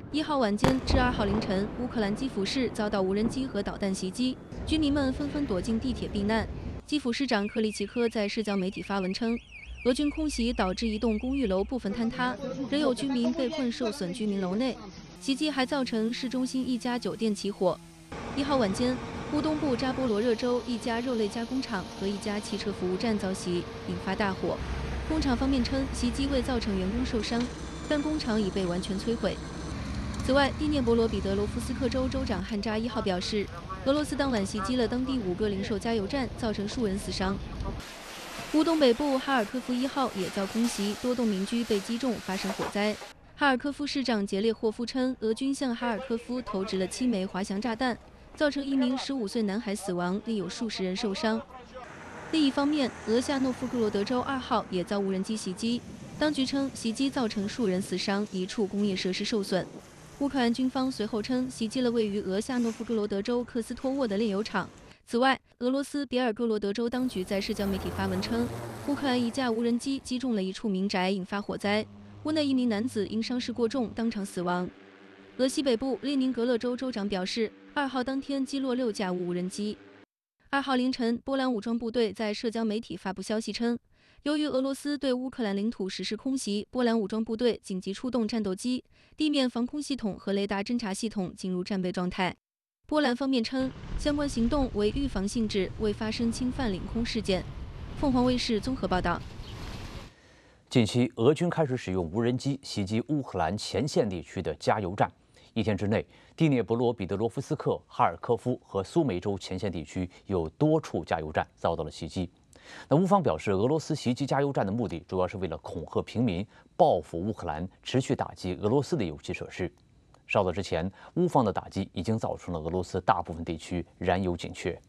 1号晚间至2号凌晨，乌克兰基辅市遭到无人机和导弹袭击，居民们纷纷躲进地铁避难。基辅市长克里奇科在社交媒体发文称，俄军空袭导致一栋公寓楼部分坍塌，仍有居民被困受损居民楼内。袭击还造成市中心一家酒店起火。1号晚间，乌东部扎波罗热州一家肉类加工厂和一家汽车服务站遭袭，引发大火。工厂方面称，袭击未造成员工受伤，但工厂已被完全摧毁。此外，第聂伯罗彼得罗夫斯克州州长汉扎1号表示，俄罗斯当晚袭击了当地5个零售加油站，造成数人死伤。乌东北部哈尔科夫1号也遭空袭，多栋民居被击中，发生火灾。哈尔科夫市长杰列霍夫称，俄军向哈尔科夫投掷了7枚滑翔炸弹，造成1名15岁男孩死亡，另有数十人受伤。另一方面，俄夏诺夫哥罗德州2号也遭无人机袭击，当局称袭击造成数人死伤，1处工业设施受损。乌克兰军方随后称，袭击了位于俄夏诺夫哥罗德州克斯托沃的炼油厂。此外，俄罗斯别尔哥罗德州当局在社交媒体发文称，乌克兰一架无人机击中了一处民宅，引发火灾，屋内1名男子因伤势过重当场死亡。俄西北部列宁格勒州州长表示，2号当天击落6架无人机。2号凌晨，波兰武装部队在社交媒体发布消息称，由于俄罗斯对乌克兰领土实施空袭，波兰武装部队紧急出动战斗机、地面防空系统和雷达侦察系统进入战备状态。波兰方面称，相关行动为预防性质，未发生侵犯领空事件。凤凰卫视综合报道。 近期，俄军开始使用无人机袭击乌克兰前线地区的加油站。1天之内，第聂伯罗彼得罗夫斯克、哈尔科夫和苏梅州前线地区有多处加油站遭到了袭击。那乌方表示，俄罗斯袭击加油站的目的主要是为了恐吓平民，报复乌克兰持续打击俄罗斯的油气设施。稍早之前，乌方的打击已经造成了俄罗斯大部分地区燃油紧缺。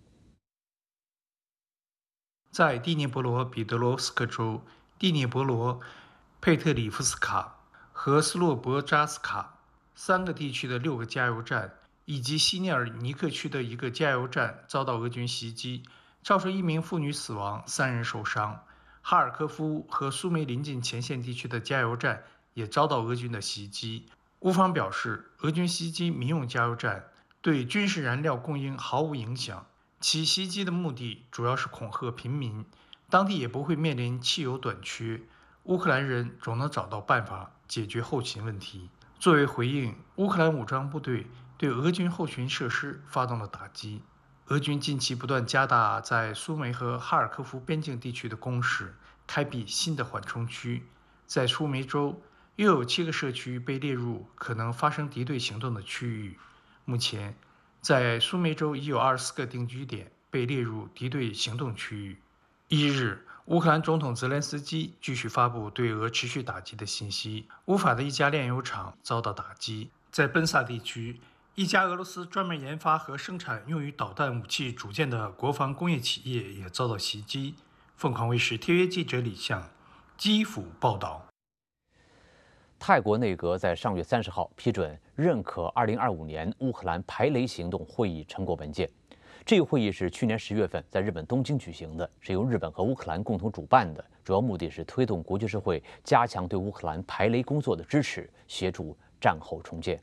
在第聂伯罗彼得罗斯克州、第聂伯罗、佩特里夫斯卡和斯洛伯扎斯卡3个地区的6个加油站，以及西涅尔尼克区的1个加油站遭到俄军袭击，造成1名妇女死亡，3人受伤。哈尔科夫和苏梅临近前线地区的加油站也遭到俄军的袭击。乌方表示，俄军袭击民用加油站对军事燃料供应毫无影响，其袭击的目的主要是恐吓平民，当地也不会面临汽油短缺，乌克兰人总能找到办法解决后勤问题。作为回应，乌克兰武装部队对俄军后勤设施发动了打击。俄军近期不断加大在苏梅和哈尔科夫边境地区的攻势，开辟新的缓冲区。在苏梅州，又有7个社区被列入可能发生敌对行动的区域。目前，在苏梅州已有24个定居点被列入敌对行动区域。1日，乌克兰总统泽连斯基继续发布对俄持续打击的信息。乌法的一家炼油厂遭到打击。在奔萨地区，一家俄罗斯专门研发和生产用于导弹武器组件的国防工业企业也遭到袭击。凤凰卫视特约记者李向，基辅报道。 泰国内阁在上月30号批准认可2025年乌克兰排雷行动会议成果文件。这个会议是去年10月份在日本东京举行的，是由日本和乌克兰共同主办的，主要目的是推动国际社会加强对乌克兰排雷工作的支持，协助战后重建。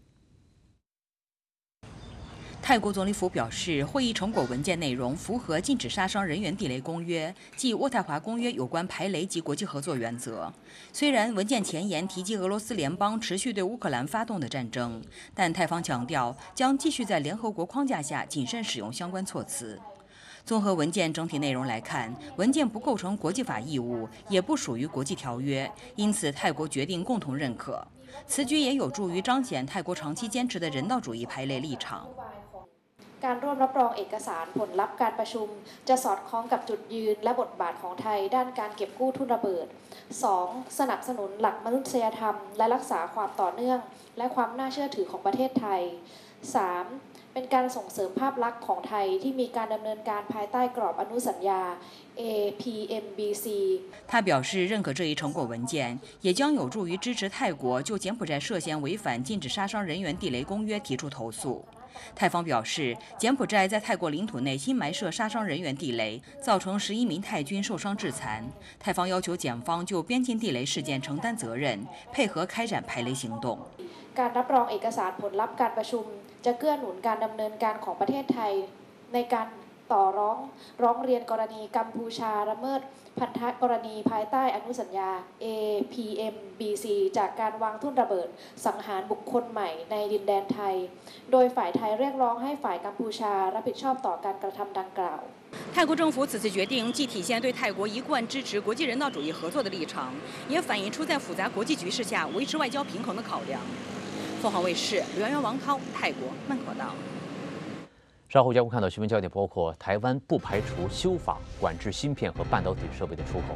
泰国总理府表示，会议成果文件内容符合禁止杀伤人员地雷公约及渥太华公约有关排雷及国际合作原则。虽然文件前言提及俄罗斯联邦持续对乌克兰发动的战争，但泰方强调将继续在联合国框架下谨慎使用相关措辞。综合文件整体内容来看，文件不构成国际法义务，也不属于国际条约，因此泰国决定共同认可。此举也有助于彰显泰国长期坚持的人道主义排雷立场。 การร่วมรับรองเอกสารผลลัพธ์การประชุมจะสอดคล้องกับจุดยืนและบทบาทของไทยด้านการเก็บกู้ทุนระเบิด 2. สนับสนุนหลักมนุษยธรรมและรักษาความต่อเนื่องและความน่าเชื่อถือของประเทศไทย 3. เป็นการส่งเสริมภาพลักษณ์ของไทยที่มีการดำเนินการภายใต้กรอบอนุสัญญา APMBC。 他表示，认可这一成果文件，也将有助于支持泰国就柬埔寨涉嫌违反禁止杀伤人员地雷公约提出投诉。 泰方表示，柬埔寨在泰国领土内新埋设杀伤人员地雷，造成11名泰军受伤致残。泰方要求检方就边境地雷事件承担责任，配合开展排雷行动。 การรับรองเอกสารผลลัพธ์การประชุมจะเกื้อหนุนการดำเนินการของประเทศไทยในการต่อร้องเรียนกรณีกัมพูชาละเมิดพันธกรณีภายใต้อนุสัญญา APMBC จากการวางทุ่นระเบิดสังหารบุคคลใหม่ในดินแดนไทยโดยฝ่ายไทยเรียกร้องให้ฝ่ายกัมพูชารับผิดชอบต่อการกระทำดังกล่าว泰国政府此次决定既体现对泰国一贯支持国际人道主义合作的立场，也反映出在复杂国际局势下维持外交平衡的考量。凤凰卫视刘媛媛、王涛，泰国曼可道。 稍后将会看到新闻焦点包括台湾不排除修法管制芯片和半导体设备的出口。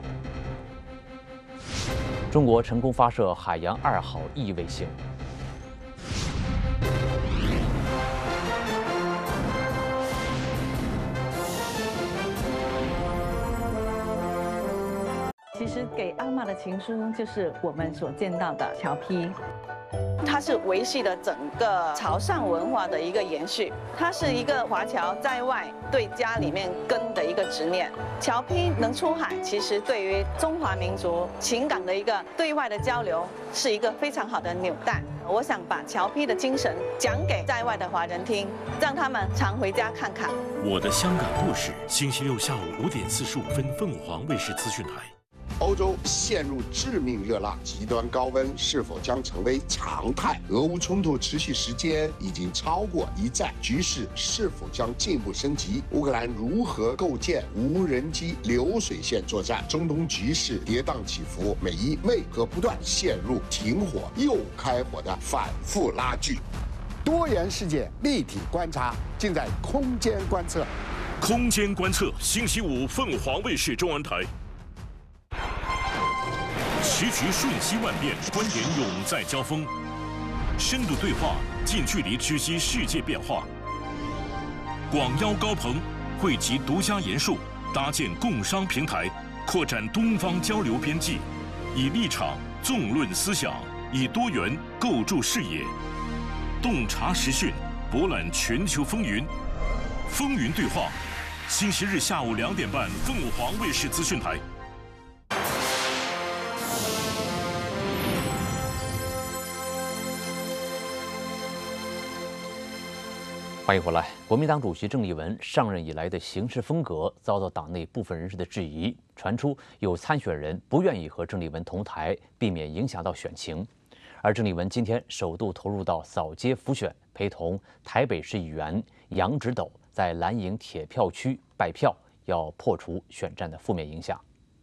中国成功发射海洋2号E卫星。 其实给阿嬷的情书就是我们所见到的侨批。它是维系了整个潮汕文化的一个延续，它是一个华侨在外对家里面根的一个执念。侨批能出海，其实对于中华民族情感的一个对外的交流，是一个非常好的纽带。我想把侨批的精神讲给在外的华人听，让他们常回家看看。 我的香港故事，星期六下午5点45分，凤凰卫视资讯台。 欧洲陷入致命热浪，极端高温是否将成为常态？俄乌冲突持续时间已经超过1战，局势是否将进一步升级？乌克兰如何构建无人机流水线作战？中东局势跌宕起伏，美伊为何不断陷入停火又开火的反复拉锯？ 多元世界立体观察，尽在空间观测。 空间观测，星期5凤凰卫视中文台。时局瞬息万变，观点永在交锋，深度对话，近距离知悉世界变化。广邀高朋，汇集独家研述，搭建共商平台，扩展东方交流边际，以立场纵论思想，以多元构筑视野，洞察时讯，博览全球风云。风云对话，星期日下午2点半，凤凰卫视资讯台。 欢迎回来。国民党主席郑丽文上任以来的行事风格遭到党内部分人士的质疑，传出有参选人不愿意和郑丽文同台，避免影响到选情。而郑丽文今天首度投入到扫街辅选，陪同台北市议员杨直斗在蓝营铁票区拜票，要破除选战的负面影响。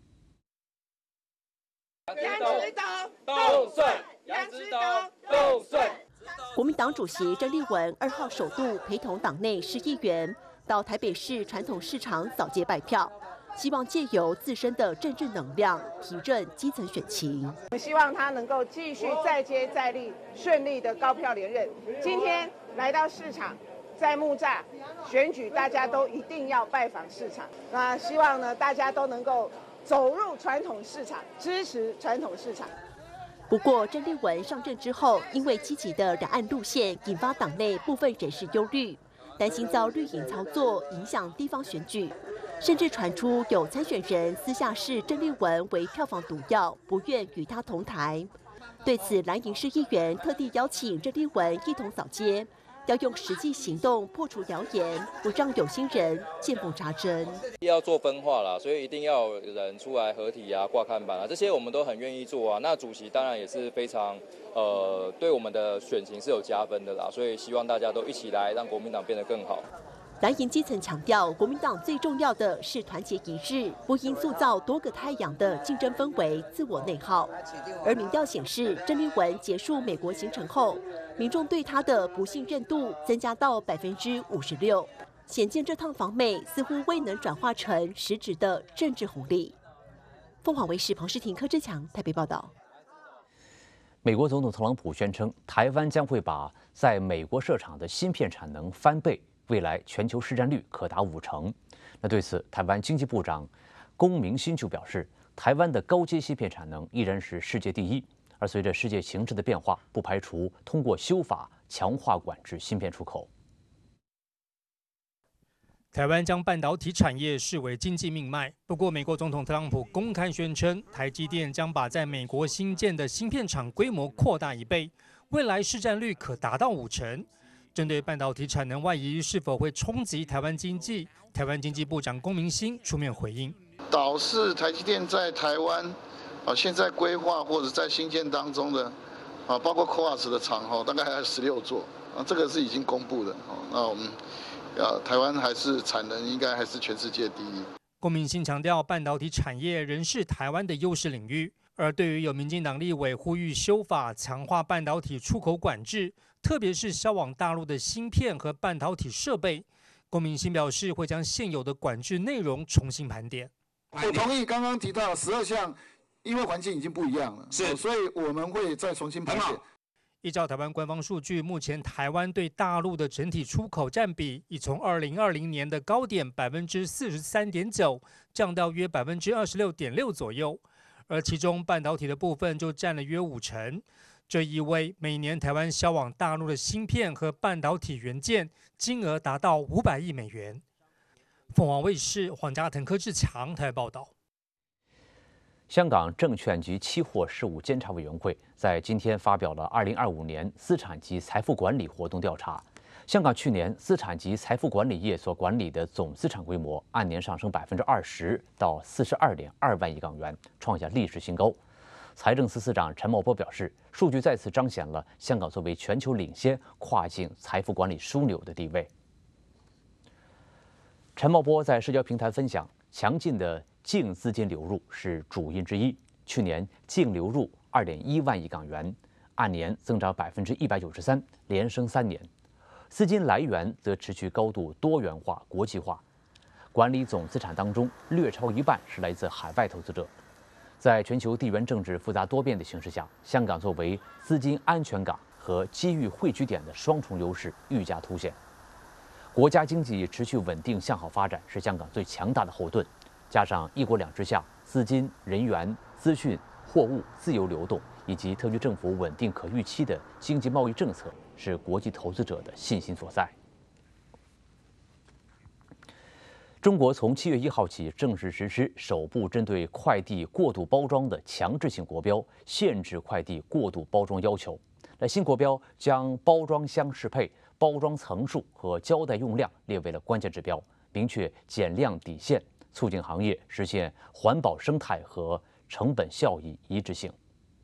杨直斗斗顺，杨直斗斗顺。 国民党主席郑丽文2号首度陪同党内市议员到台北市传统市场扫街拜票，希望借由自身的政治能量提振基层选情。 我希望他能够继续再接再厉，顺利的高票连任。今天来到市场，在木栅选举，大家都一定要拜访市场。那希望呢，大家都能够走入传统市场，支持传统市场。 不过，郑丽文上任之后，因为积极的两岸路线，引发党内部分人士忧虑，担心遭绿营操作，影响地方选举，甚至传出有参选人私下视郑丽文为票房毒药，不愿与他同台。对此，蓝营市议员特地邀请郑丽文一同扫街，要用实际行动破除谣言，不让有心人见缝插针。 要做分化啦，所以一定要有人出来合体啊、挂看板啊，这些我们都很愿意做啊。那主席当然也是非常对我们的选情是有加分的啦，所以希望大家都一起来让国民党变得更好。 蓝营基层强调，国民党最重要的是团结一致，不应塑造多个太阳的竞争氛围、自我内耗。而民调显示，郑丽文结束美国行程后，民众对他的不信任度增加到56%，显见这趟访美似乎未能转化成实质的政治红利。凤凰卫视彭诗婷、柯志强台北报道。 美国总统特朗普宣称，台湾将会把在美国设厂的芯片产能翻倍。未来全球市占率可达50%。那对此，台湾经济部长龚明鑫就表示，台湾的高阶芯片产能依然是世界第一。而随着世界形势的变化，不排除通过修法强化管制芯片出口。 台湾将半导体产业视为经济命脉，不过美国总统特朗普公开宣称，台积电将把在美国新建的芯片厂规模扩大1倍，未来市占率可达到50%。针对半导体产能外移是否会冲击台湾经济，台湾经济部长龚明鑫出面回应， 导致台积电在台湾现在规划或者在新建当中的包括 CoWoS 的厂大概还有16座这个是已经公布的那我们台湾还是产能应该还是全世界第一。 龚明鑫强调，半导体产业仍是台湾的优势领域。而对于有民进党立委呼吁修法强化半导体出口管制，特别是销往大陆的芯片和半导体设备，龚明鑫表示会将现有的管制内容重新盘点。 我同意刚刚提到12项，因为环境已经不一样了，所以我们会再重新盘点。 依照台湾官方数据，目前台湾对大陆的整体出口占比已从2020年的高点43.9%降到约26.6%左右，而其中半导体的部分就占了约50%。这意味每年台湾销往大陆的芯片和半导体元件金额达到500亿美元。凤凰卫视黄家腾、柯志强台报道。 香港证券及期货事务监察委员会在今天发表了2025年资产及财富管理活动调查。香港去年资产及财富管理业所管理的总资产规模按年上升20%到42.2万亿港元，创下历史新高。财政司司长陈茂波表示，数据再次彰显了香港作为全球领先跨境财富管理枢纽的地位。陈茂波在社交平台分享，强劲的净资金流入是主因之一。去年净流入2.1万亿港元，按年增长193%，连升3年。资金来源则持续高度多元化、国际化。管理总资产当中，略超一半是来自海外投资者。在全球地缘政治复杂多变的形势下，香港作为资金安全港和机遇汇聚点的双重优势愈加凸显。国家经济持续稳定向好发展是香港最强大的后盾。加上一国两制下资金、人员、资讯、货物自由流动，以及特区政府稳定可预期的经济贸易政策，是国际投资者的信心所在。中国从7月1号起正式实施首部针对快递过度包装的强制性国标，限制快递过度包装要求。那新国标将包装箱适配、包装层数和胶带用量列为了关键指标，明确减量底线，促进行业实现环保生态和成本效益一致性。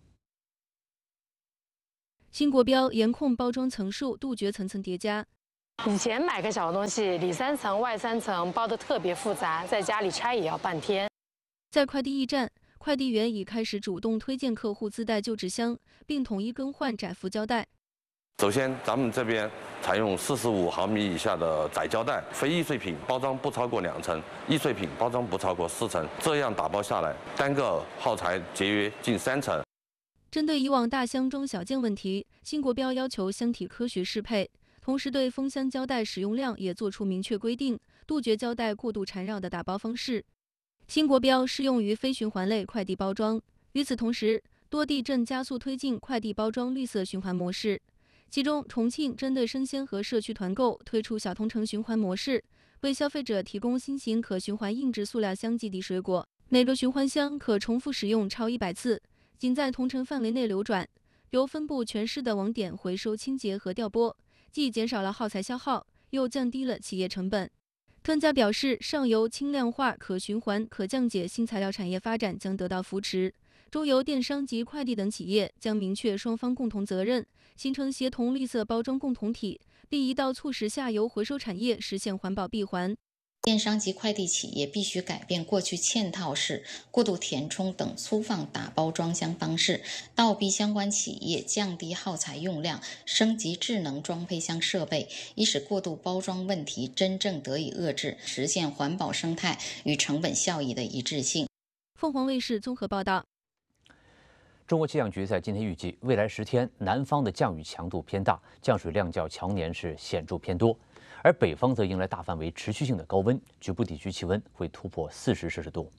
新国标严控包装层数，杜绝层层叠加。 以前买个小东西，里3层外3层，包得特别复杂，在家里拆也要半天。 在快递驿站，快递员已开始主动推荐客户自带旧纸箱，并统一更换窄幅胶带。 首先，咱们这边采用45毫米以下的窄胶带，非易碎品包装不超过2层，易碎品包装不超过4层，这样打包下来，单个耗材节约近3成。 针对以往大箱装小件问题，新国标要求箱体科学适配，同时对封箱胶带使用量也做出明确规定，杜绝胶带过度缠绕的打包方式。新国标适用于非循环类快递包装。与此同时，多地正加速推进快递包装绿色循环模式。其中，重庆针对生鲜和社区团购推出小同城循环模式，为消费者提供新型可循环硬质塑料箱寄递水果。每个循环箱可重复使用超100次，仅在同城范围内流转，由分布全市的网点回收清洁和调拨，既减少了耗材消耗，又降低了企业成本。专家表示，上游轻量化、可循环、可降解新材料产业发展将得到扶持，中游电商及快递等企业将明确双方共同责任，形成协同绿色包装共同体，并一道促使下游回收产业实现环保闭环。 电商及快递企业必须改变过去嵌套式、过度填充等粗放打包装箱方式，倒逼相关企业降低耗材用量，升级智能装配箱设备，以使过度包装问题真正得以遏制，实现环保生态与成本效益的一致性。 凤凰卫视综合报道。 中国气象局在今天预计，未来10天南方的降雨强度偏大，降水量较常年是显著偏多，而北方则迎来大范围持续性的高温，局部地区气温会突破40摄氏度。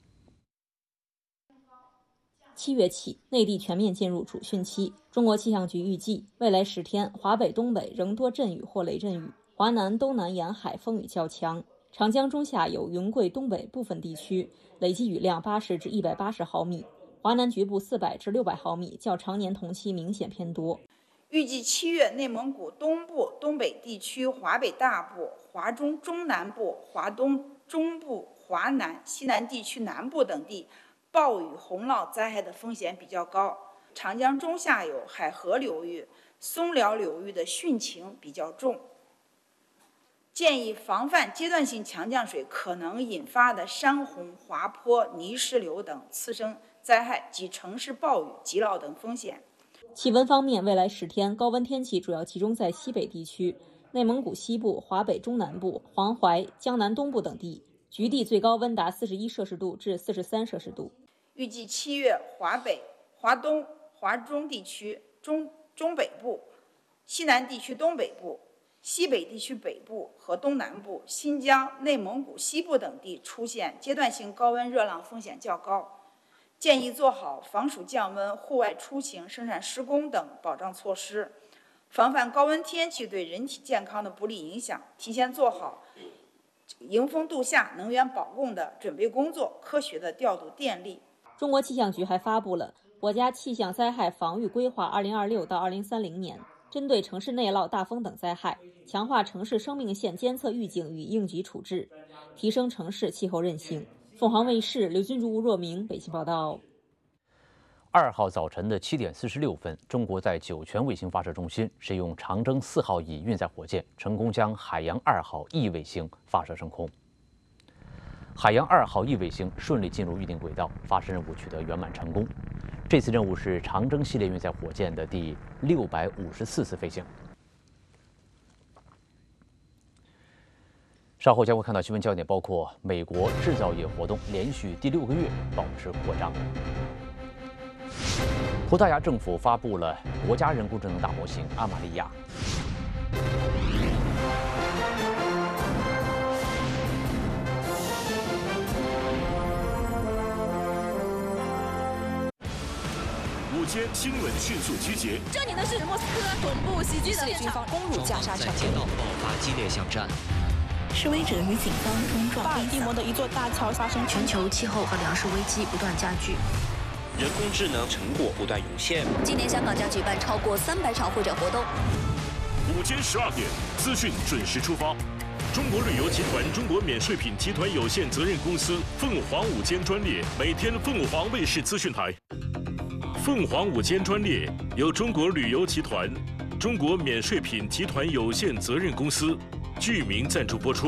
7月起，内地全面进入主汛期。中国气象局预计，未来10天，华北、东北仍多阵雨或雷阵雨，华南、东南沿海风雨较强。 长江中下游、云贵东北部分地区累计雨量80至180毫米，华南局部400至600毫米，较常年同期明显偏多。 预计7月，内蒙古东部、东北地区、华北大部、华中中南部、华东中部、华南、西南地区南部等地暴雨洪涝灾害的风险比较高。长江中下游、海河流域、松辽流域的汛情比较重，建议防范阶段性强降水可能引发的山洪、滑坡、泥石流等次生灾害及城市暴雨、积涝等风险。 气温方面，未来10天高温天气主要集中在西北地区、内蒙古西部、华北中南部、黄淮、江南东部等地，局地最高温达41摄氏度至43摄氏度。 预计7月，华北、华东、华中地区、中北部、西南地区东北部、西北地区北部和东南部、新疆、内蒙古西部等地出现阶段性高温热浪风险较高。建议做好防暑降温、户外出行、生产施工等保障措施，防范高温天气对人体健康的不利影响，提前做好迎风度夏、能源保供的准备工作，科学的调度电力。 中国气象局还发布了国家气象灾害防御规划2026到2030年，针对城市内涝、大风等灾害，强化城市生命线监测预警与应急处置，提升城市气候韧性。凤凰卫视刘军竹、吴若明北京报道。 2号早晨的7点46分，中国在酒泉卫星发射中心使用长征4号乙运载火箭，成功将海洋2号 E 卫星发射升空。海洋2号 E 卫星顺利进入预定轨道，发射任务取得圆满成功。这次任务是长征系列运载火箭的第654次飞行。稍后将会看到新闻焦点，包括美国制造业活动连续第6个月保持扩张。葡萄牙政府发布了国家人工智能大模型阿玛利亚。 午间新闻迅速集结。 这里呢是莫斯科总部袭击的军方攻入加沙城， 在街道爆发激烈巷战。 示威者与警方冲撞。 巴尔的摩的一座大桥发生全球气候和粮食危机不断加剧， 人工智能成果不断涌现。 今年香港将举办超过300场会展活动。 午间12点，资讯准时出发。中国旅游集团中国免税品集团有限责任公司凤凰午间专列，每天凤凰卫视资讯台。凤凰午间专列由中国旅游集团、中国免税品集团有限责任公司、剧名赞助播出。